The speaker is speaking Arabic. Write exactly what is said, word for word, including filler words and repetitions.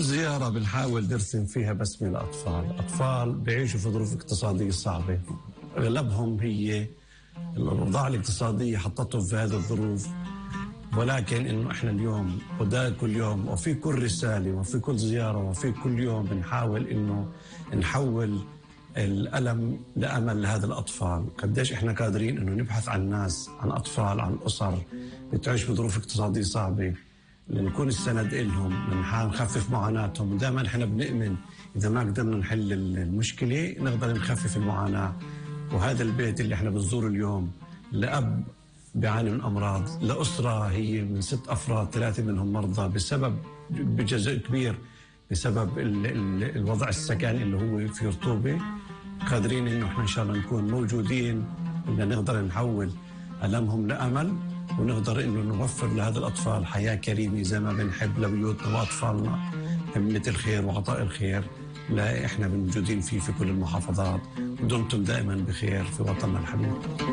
زيارة بنحاول نرسم فيها بسمة للأطفال. أطفال بيعيشوا في ظروف اقتصادية صعبة، أغلبهم هي الأوضاع الاقتصادية حطتهم في هذه الظروف، ولكن إنه إحنا اليوم وده كل يوم وفي كل رسالة وفي كل زيارة وفي كل يوم بنحاول إنه نحول الألم لأمل لهذا الأطفال. قديش إحنا قادرين إنه نبحث عن ناس، عن أطفال، عن أسر بتعيش بظروف اقتصادية صعبة، لنكون السند إلهم، نحاول نخفف معاناتهم. ودائما إحنا بنؤمن إذا ما قدرنا نحل المشكلة نقدر نخفف المعاناة. وهذا البيت اللي إحنا بنزوره اليوم لأب بيعاني من أمراض، لأسرة هي من ست أفراد ثلاثة منهم مرضى بسبب بجزء كبير بسبب ال ال الوضع السكني اللي هو في رطوبة. قادرين إنه إحنا إن شاء الله نكون موجودين إن نقدر نحول ألمهم لأمل، ونقدر إنه نوفر لهذا الأطفال حياة كريمة زي ما بنحب لبيوتنا وأطفالنا همة الخير وعطاء الخير. لا إحنا موجودين فيه في كل المحافظات. ودمتم دائما بخير في وطننا الحبيب.